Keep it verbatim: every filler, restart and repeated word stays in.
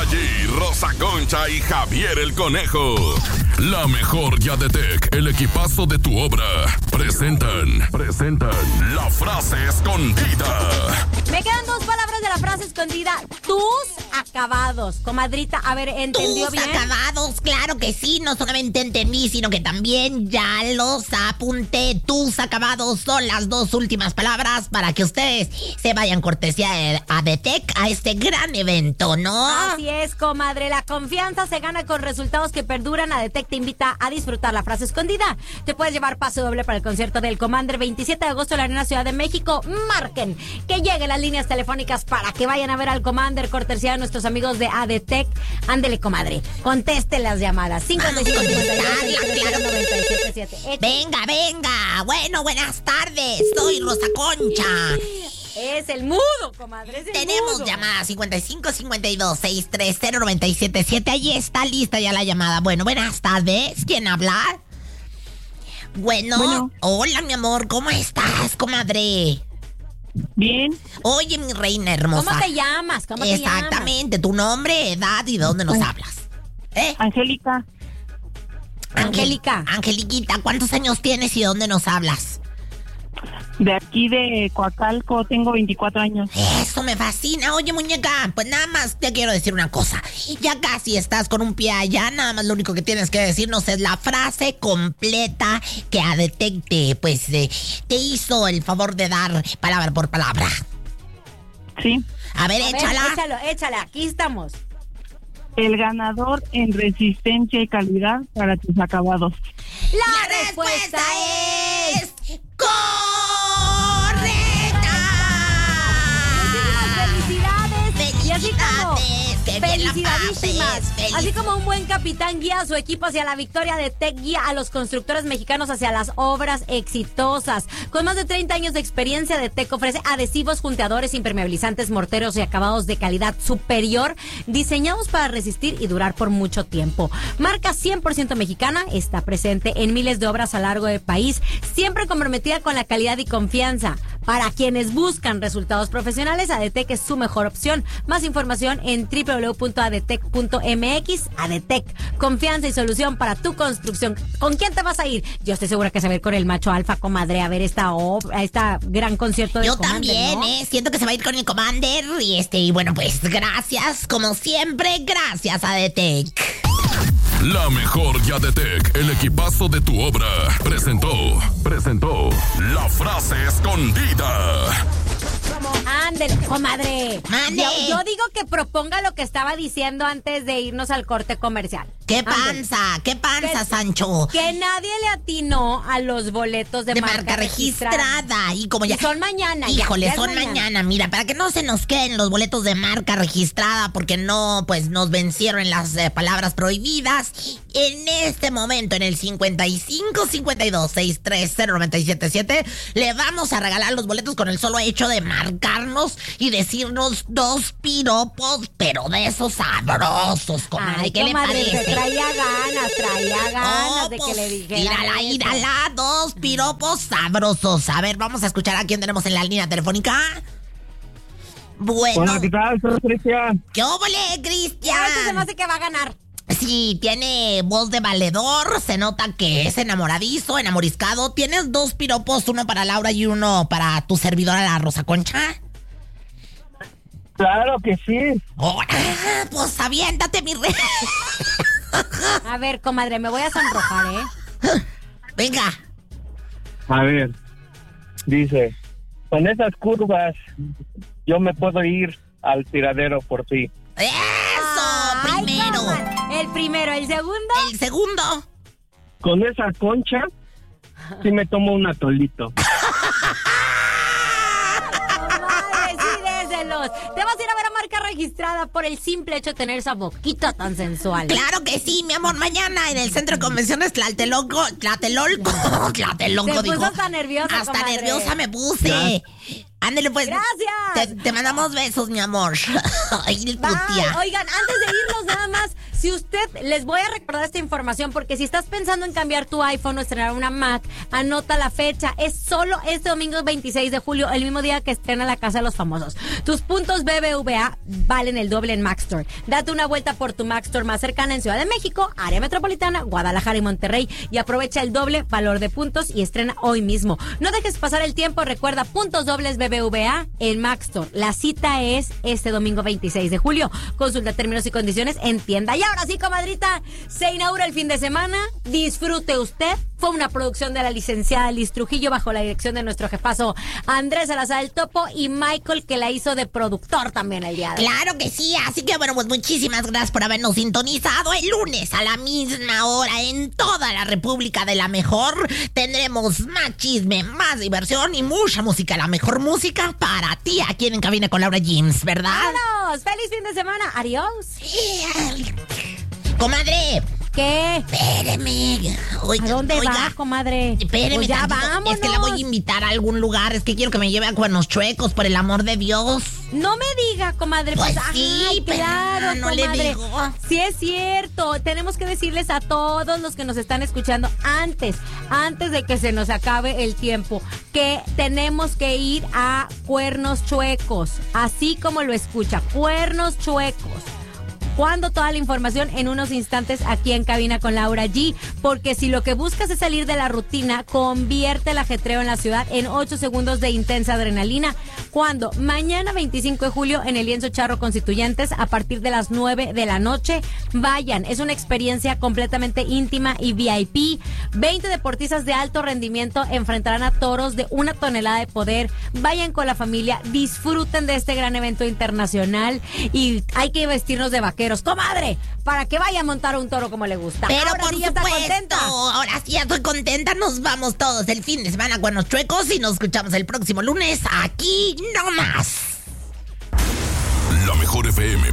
G, Rosa Concha y Javier el Conejo. La mejor Yadetec, el equipazo de tu obra. Presentan, presentan la frase escondida. Me quedan dos palabras de la frase escondida. Tus acabados. Comadrita, a ver, ¿entendió Tus bien? acabados, claro que sí. No solamente entendí, sino que también ya los apunté. Tus acabados son las dos últimas palabras para que ustedes se vayan cortesía de Adetec a este gran evento, ¿no? Así es, comadre. La confianza se gana con resultados que perduran. Adetec te invita a disfrutar la frase escondida. Te puedes llevar pase doble para el concierto del Commander veintisiete de agosto en la Arena Ciudad de México. Marquen que lleguen las líneas telefónicas para que vayan a ver al Commander, cortesía de nuestros amigos de Adetec. Ándele, comadre. Conteste las llamadas. cincuenta y cinco cincuenta y dos noventa y siete siete. Venga, venga. Bueno, buenas tardes. Soy Rosa Concha. Es el mudo, comadre. Es el Tenemos mudo. llamada cincuenta y cinco cincuenta y dos sesenta y tres cero noventa y siete siete. Ahí está lista ya la llamada. Bueno, buenas tardes. ¿Quién habla? Bueno, Bueno. Hola, mi amor. ¿Cómo estás, comadre? Bien, Oye, mi reina hermosa. ¿Cómo te llamas? ¿Cómo te llamas? Exactamente. Tu nombre, edad y de dónde nos Ay. hablas. ¿Eh? Angélica, Angélica. Angeliquita, ¿cuántos años tienes y de dónde nos hablas? de aquí de Coacalco, tengo veinticuatro años. Eso me fascina. Oye, muñeca, pues nada más te quiero decir una cosa. Ya casi estás con un pie allá, nada más lo único que tienes que decirnos es la frase completa que Adetec te, pues, eh, te hizo el favor de dar palabra por palabra. Sí, A ver, A ver, échala. échalo, échale. Aquí estamos. el ganador en resistencia y calidad para tus acabados. La, La respuesta, respuesta es... es correcta. Muchísimas felicidades. Y así como... Felicidades, qué bien la Felicidadísimas. pases, feliz- Así como un buen capitán guía a su equipo hacia la victoria, de Tec guía a los constructores mexicanos hacia las obras exitosas. Con más de treinta años de experiencia, de Tec ofrece adhesivos, junteadores, impermeabilizantes, morteros y acabados de calidad superior, diseñados para resistir y durar por mucho tiempo. Marca cien por ciento mexicana, está presente en miles de obras a lo largo del país, siempre comprometida con la calidad y confianza. Para quienes buscan resultados profesionales, Adetec es su mejor opción. Más información en doble u doble u doble u punto adetec punto m x. Adetec, confianza y solución para tu construcción. ¿Con quién te vas a ir? Yo estoy segura que se va a ir con el macho alfa, comadre, a ver esta obra, esta gran concierto de Yo Commander, también, ¿no? eh, siento que se va a ir con el Commander y este, y bueno, pues gracias, como siempre, gracias Adetec. La mejor Yadetec, el equipazo de tu obra. Presentó, presentó la frase escondida. Ándele, comadre. Mande. Yo, yo digo que proponga lo que estaba diciendo antes de irnos al corte comercial. ¿Qué Ándele. panza? ¿Qué panza, Que- Sancho? Que nadie le atinó a los boletos de, De marca registrada. Y como ya. Y son mañana. ya, Híjole, ya es son mañana. Mira, para que no se nos queden los boletos de marca registrada, porque no, pues nos vencieron las eh, palabras prohibidas. En este momento, en el cincuenta y cinco cincuenta y dos sesenta y tres cero noventa y siete siete, le vamos a regalar los boletos con el solo hecho de marcarnos y decirnos dos piropos, pero de esos sabrosos, comadre. Ay, ¿Qué le comadre, parece? se traía ganas, traía ganas Oh, de pues, que le dijera. Mírala, eso. mírala, dos piropos sabrosos. A ver, vamos a escuchar a quién tenemos en la línea telefónica. Bueno, Hola, ¿qué tal? Soy Cristian. ¿qué óvole, Ya ves que se me Cristian? hace que va a ganar. Sí, tiene voz de valedor, se nota que es enamoradizo, enamoriscado. ¿Tienes dos piropos, uno para Laura y uno para tu servidora, la Rosa Concha? Claro que sí. Oh, ah, pues aviéntate, mi rey. A ver, comadre, me voy a sonrojar, ¿eh? Venga. A ver, dice, con esas curvas yo me puedo ir al tiradero por ti. Eso, Ay, primero. comadre. El primero, el segundo. El segundo. Con esa concha sí me tomo un atolito. Comadre, sí, déselos. Te vas a ir a ver a marca registrada por el simple hecho de tener esa boquita tan sensual. Claro que sí, mi amor. Mañana en el Centro de Convenciones Tlatelolco, Tlatelolco, Tlatelolco, Se puso dijo. hasta nerviosa, Hasta comadre. nerviosa me puse. Ándale, pues. Gracias. Te, te mandamos besos, mi amor. Ay, tu Bye. tía. Oigan, antes de irnos nada más, si usted, les voy a recordar esta información porque si estás pensando en cambiar tu iPhone o estrenar una Mac, anota la fecha. Es solo este domingo veintiséis de julio, el mismo día que estrena La Casa de los Famosos. Tus puntos B B V A valen el doble en Mac Store. Date una vuelta por tu Mac Store más cercana en Ciudad de México, área metropolitana, Guadalajara y Monterrey y aprovecha el doble valor de puntos y estrena hoy mismo. No dejes pasar el tiempo, recuerda puntos dobles B B V A en Mac Store. La cita es este domingo veintiséis de julio. Consulta términos y condiciones en tienda. Y ahora sí, comadrita, se inaugura el fin de semana. Disfrute usted. Fue una producción de la licenciada Liz Trujillo bajo la dirección de nuestro jefazo Andrés Salazar el Topo y Michael, que la hizo de productor también el día de hoy. Claro que sí, así que bueno, pues muchísimas gracias por habernos sintonizado. El lunes a la misma hora en toda la República de la Mejor tendremos más chisme, más diversión y mucha música. La mejor música para ti aquí en Cabina con Laura James, ¿verdad? ¡Vámonos! ¡Feliz fin de semana! ¡Adiós! Comadre. ¿Qué? Espéreme. Oiga, ¿A dónde oiga, va, comadre? Espéreme, Pues ya tantito. vámonos. Es que la voy a invitar a algún lugar. Es que quiero que me lleve a Cuernos Chuecos, por el amor de Dios. No me diga, comadre. Pues Pues, sí, ay, pero claro, no le comadre. digo. Sí es cierto. Tenemos que decirles a todos los que nos están escuchando antes, antes de que se nos acabe el tiempo, que tenemos que ir a Cuernos Chuecos, así como lo escucha, Cuernos Chuecos. Cuando toda la información en unos instantes aquí en Cabina con Laura G, porque si lo que buscas es salir de la rutina, convierte el ajetreo en la ciudad en ocho segundos de intensa adrenalina. Cuando mañana veinticinco de julio en el Lienzo Charro Constituyentes a partir de las nueve de la noche, vayan, es una experiencia completamente íntima y V I P. veinte deportistas de alto rendimiento enfrentarán a toros de una tonelada de poder. Vayan con la familia, disfruten de este gran evento internacional y hay que vestirnos de vaqueros, comadre, para que vaya a montar un toro como le gusta. Pero ahora por sí ya está supuesto, contenta. ahora sí ya estoy contenta. Nos vamos todos el fin de semana a Cuernos Chuecos y nos escuchamos el próximo lunes aquí nomás. La Mejor F M